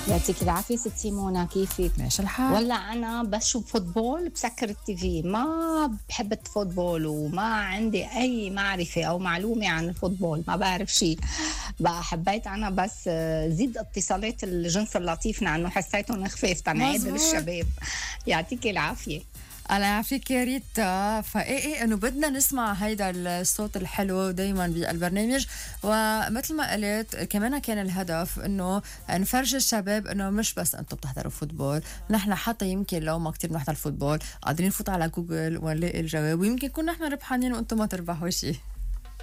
يعطيك العافية ست منى، كيفك؟ ماشي الحال. ولا أنا بشوف فوتبول بسكر التيفي، ما بحب الفوتبول وما عندي أي معرفة أو معلومة عن الفوتبول، ما بعرف شيء. بقى حبيت أنا بس زيد اتصالات الجنس اللطيف لأنه حسيتهم خفاف تنعاد مزبوط. للشباب. يعطيك العافية. الله يعافيك يا ريتا. فايه انه بدنا نسمع هيدا الصوت الحلو دايما بالبرنامج، ومثل ما قلت كمان كان الهدف انه نفرج الشباب انه مش بس انتم بتحضروا فوتبول، نحن حتى يمكن لو ما كتير بنحضر فوتبول قادرين نفوت على جوجل ونلاقي الجواب، ويمكن كنا نحن ربحانين وانتم ما تربحوا شيء.